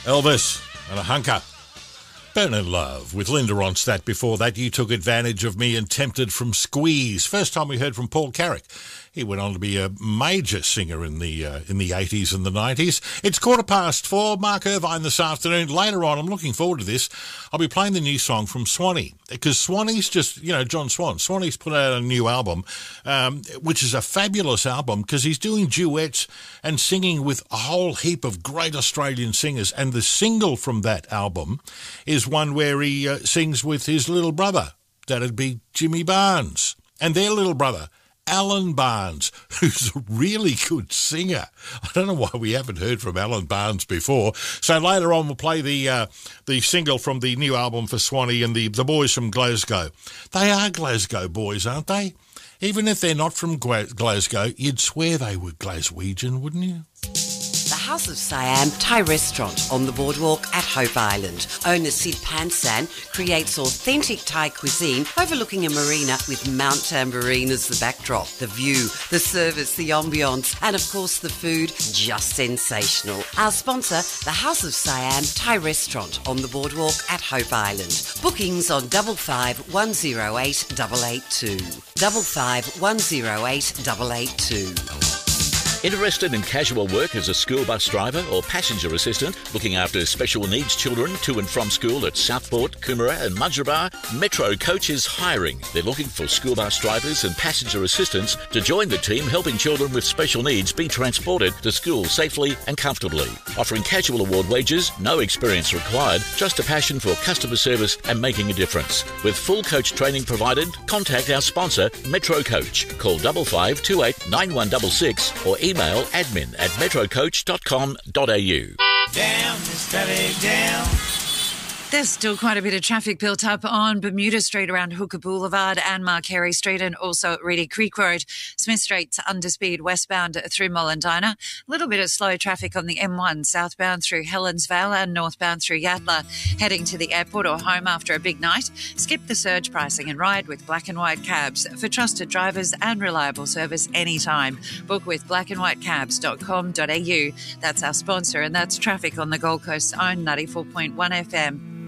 Elvis and a hunker. Burn in Love with Linda Ronstadt. Before that, You Took Advantage of Me and Tempted from Squeeze. First time we heard from Paul Carrick. He went on to be a major singer in the 80s and the 90s. It's 4:15. Mark Irvine this afternoon. Later on, I'm looking forward to this. I'll be playing the new song from Swanee, because Swanee's just, John Swan. Swanee's put out a new album, which is a fabulous album because he's doing duets and singing with a whole heap of great Australian singers. And the single from that album is one where he sings with his little brother. That'd be Jimmy Barnes. And their little brother, Alan Barnes, who's a really good singer. I don't know why we haven't heard from Alan Barnes before. So later on we'll play the single from the new album for Swanee and the boys from Glasgow. They are Glasgow boys, aren't they? Even if they're not from Glasgow, you'd swear they were Glaswegian, wouldn't you? The House of Siam Thai restaurant on the boardwalk at Hope Island. Owner Sid Pansan creates authentic Thai cuisine overlooking a marina with Mount Tambourine as the backdrop. The view, the service, the ambience, and of course the food, just sensational. Our sponsor, the House of Siam Thai restaurant on the boardwalk at Hope Island. Bookings on 55 108 882. 55 108 882. Interested in casual work as a school bus driver or passenger assistant, looking after special needs children to and from school at Southport, Coomera and Mudgeeraba? Metro Coach is hiring. They're looking for school bus drivers and passenger assistants to join the team helping children with special needs be transported to school safely and comfortably. Offering casual award wages, no experience required, just a passion for customer service and making a difference. With full coach training provided, contact our sponsor, Metro Coach. Call 5528 9166 or email admin@metrocoach.com.au. Down, Miss Valley, down. There's still quite a bit of traffic built up on Bermuda Street around Hooker Boulevard and Marcarey Street, and also at Reedy Creek Road. Smith Street's under speed westbound through Mollendina. A little bit of slow traffic on the M1 southbound through Helensvale and northbound through Yatala, heading to the airport or home after a big night. Skip the surge pricing and ride with Black and White Cabs for trusted drivers and reliable service anytime. Book with blackandwhitecabs.com.au. That's our sponsor, and that's traffic on the Gold Coast's own 94.1 FM.